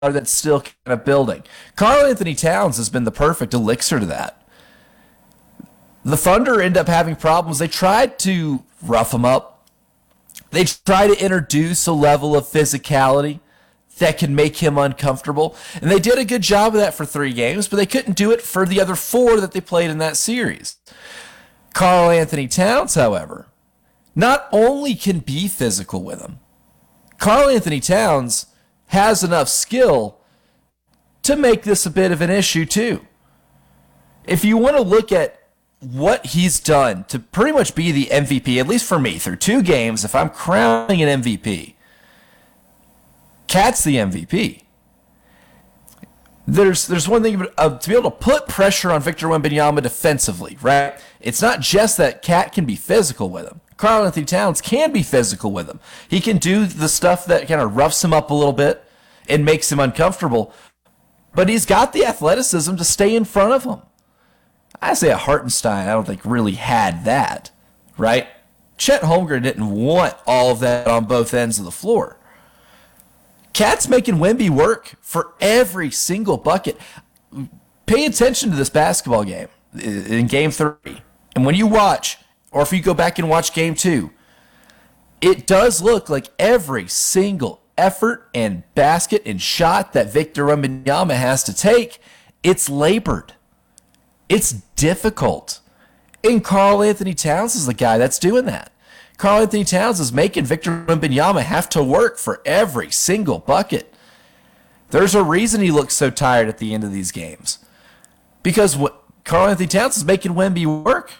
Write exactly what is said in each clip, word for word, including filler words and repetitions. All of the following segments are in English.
that's still kind of building. Karl Anthony Towns has been the perfect elixir to that. The Thunder end up having problems. They tried to rough him up. They tried to introduce a level of physicality that can make him uncomfortable. And they did a good job of that for three games, but they couldn't do it for the other four that they played in that series. Karl Anthony Towns, however, not only can be physical with him, Karl Anthony Towns has enough skill to make this a bit of an issue too. If you want to look at what he's done to pretty much be the M V P, at least for me, through two games, if I'm crowning an M V P, Cat's the M V P. There's there's one thing uh, to be able to put pressure on Victor Wembanyama defensively, right? It's not just that Cat can be physical with him. Karl Anthony Towns can be physical with him. He can do the stuff that kind of roughs him up a little bit and makes him uncomfortable, but he's got the athleticism to stay in front of him. Isaiah Hartenstein, I don't think, really had that, right? Chet Holmgren didn't want all of that on both ends of the floor. Cat's making Wemby work for every single bucket. Pay attention to this basketball game in game three. And when you watch, or if you go back and watch game two, it does look like every single effort and basket and shot that Victor Wembanyama has to take, it's labored. It's difficult. And Karl Anthony Towns is the guy that's doing that. Karl Anthony Towns is making Victor Wembanyama have to work for every single bucket. There's a reason he looks so tired at the end of these games. Because what Karl Anthony Towns is making Wemby work.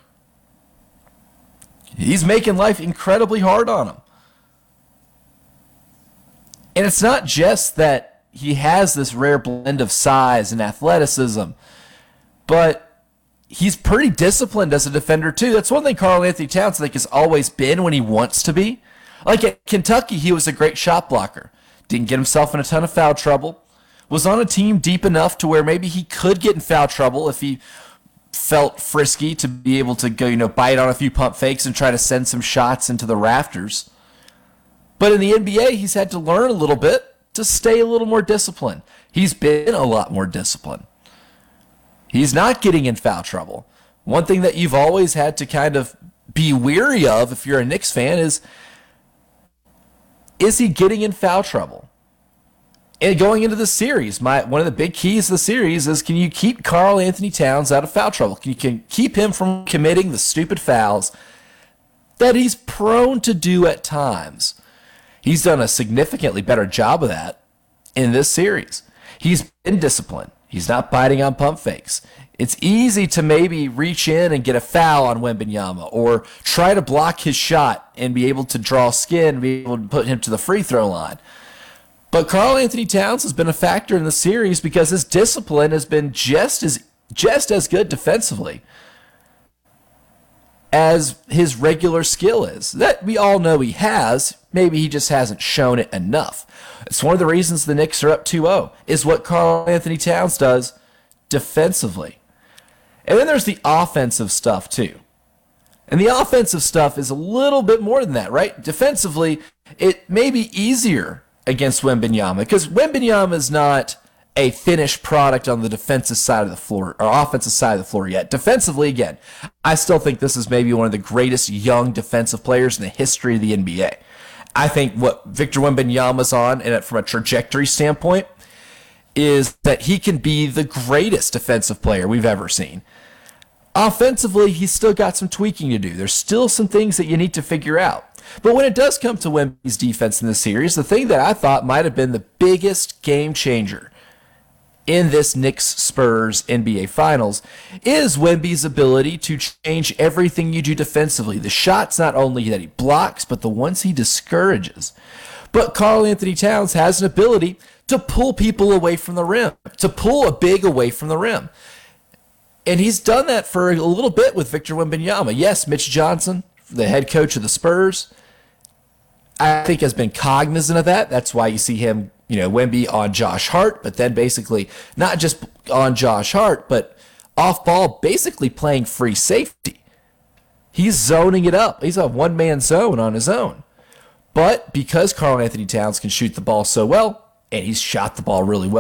He's making life incredibly hard on him. And it's not just that he has this rare blend of size and athleticism, but he's pretty disciplined as a defender, too. That's one thing Karl Anthony Towns, I think, has always been when he wants to be. Like at Kentucky, he was a great shot blocker. Didn't get himself in a ton of foul trouble. Was on a team deep enough to where maybe he could get in foul trouble if he felt frisky to be able to go, you know, bite on a few pump fakes and try to send some shots into the rafters. But in the N B A, he's had to learn a little bit to stay a little more disciplined. He's been a lot more disciplined. He's not getting in foul trouble. One thing that you've always had to kind of be weary of if you're a Knicks fan is, is he getting in foul trouble? And going into the series, my one of the big keys of the series is, can you keep Karl Anthony Towns out of foul trouble? Can you can keep him from committing the stupid fouls that he's prone to do at times? He's done a significantly better job of that in this series. He's been disciplined. He's not biting on pump fakes. It's easy to maybe reach in and get a foul on Wembanyama or try to block his shot and be able to draw skin and be able to put him to the free throw line. But Karl Anthony Towns has been a factor in the series because his discipline has been just as just as good defensively as his regular skill is. That we all know he has. Maybe he just hasn't shown it enough. It's one of the reasons the Knicks are up two oh, is what Karl Anthony Towns does defensively. And then there's the offensive stuff too. And the offensive stuff is a little bit more than that, right? Defensively, it may be easier against Wembanyama because Wembanyama is not a finished product on the defensive side of the floor or offensive side of the floor yet. Defensively, again, I still think this is maybe one of the greatest young defensive players in the history of the N B A. I think what Victor Wembanyama's on, and from a trajectory standpoint, is that he can be the greatest defensive player we've ever seen. Offensively, he's still got some tweaking to do. There's still some things that you need to figure out. But when it does come to Wemby's defense in this series, the thing that I thought might have been the biggest game changer in this Knicks-Spurs N B A Finals is Wemby's ability to change everything you do defensively. The shots not only that he blocks, but the ones he discourages. But Karl Anthony Towns has an ability to pull people away from the rim, to pull a big away from the rim. And he's done that for a little bit with Victor Wembanyama. Yes, Mitch Johnson, the head coach of the Spurs, I think has been cognizant of that. That's why you see him, you know, Wemby on Josh Hart, but then basically not just on Josh Hart, but off ball, basically playing free safety. He's zoning it up. He's a one-man zone on his own. But because Karl Anthony Towns can shoot the ball so well, and he's shot the ball really well.